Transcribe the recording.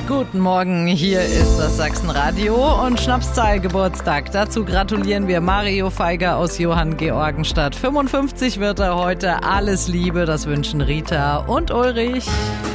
Guten Morgen, hier ist das Sachsenradio und Schnapszahl Geburtstag. Dazu gratulieren wir Mario Feiger aus Johanngeorgenstadt. 55 wird er heute. Alles Liebe, das wünschen Rita und Ulrich.